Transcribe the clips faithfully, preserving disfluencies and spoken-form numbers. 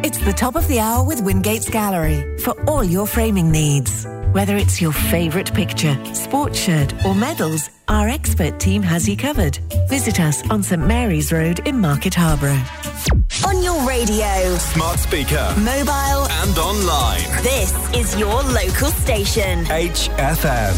It's the top of the hour with Wingate's Gallery for all your framing needs. Whether it's your favourite picture, sports shirt or medals, our expert team has you covered. Visit us on St Mary's Road in Market Harborough. On your radio, smart speaker, mobile and online. This is your local station. H F M.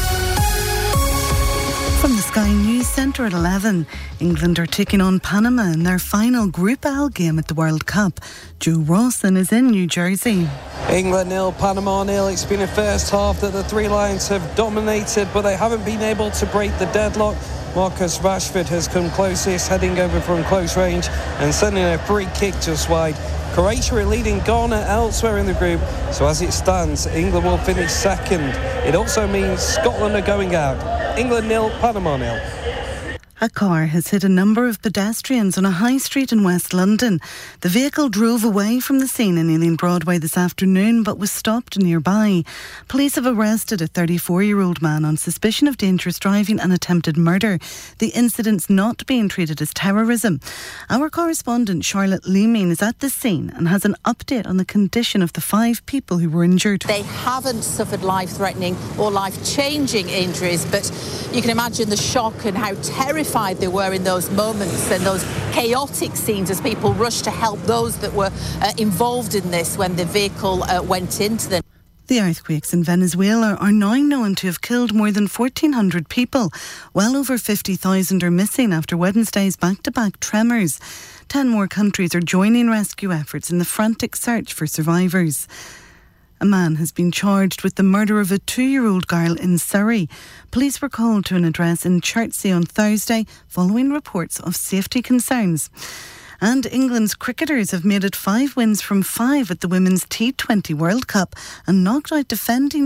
From the Sky News Centre at eleven, England are taking on Panama in their final Group L game at the World Cup. Joe Rawson is in New Jersey. England nil, Panama nil. It's been a first half that the Three Lions have dominated, but they haven't been able to break the deadlock. Marcus Rashford has come closest, heading over from close range and sending a free kick just wide. Croatia are leading Ghana elsewhere in the group, so as it stands, England will finish second. It also means Scotland are going out. England nil, Panama nil. A car has hit a number of pedestrians on a high street in West London. The vehicle drove away from the scene in Ealing Broadway this afternoon but was stopped nearby. Police have arrested a thirty-four-year-old man on suspicion of dangerous driving and attempted murder. The incident's not being treated as terrorism. Our correspondent Charlotte Leeming is at the scene and has an update on the condition of the five people who were injured. They haven't suffered life-threatening or life-changing injuries, but you can imagine the shock and how terrifying they were in those moments and those chaotic scenes as people rushed to help those that were uh, involved in this when the vehicle uh, went into them. The earthquakes in Venezuela are now known to have killed more than fourteen hundred people. Well over fifty thousand are missing after Wednesday's back-to-back tremors. Ten more countries are joining rescue efforts in the frantic search for survivors. A man has been charged with the murder of a two-year-old girl in Surrey. Police were called to an address in Chertsey on Thursday following reports of safety concerns. And England's cricketers have made it five wins from five at the Women's T twenty World Cup and knocked out defending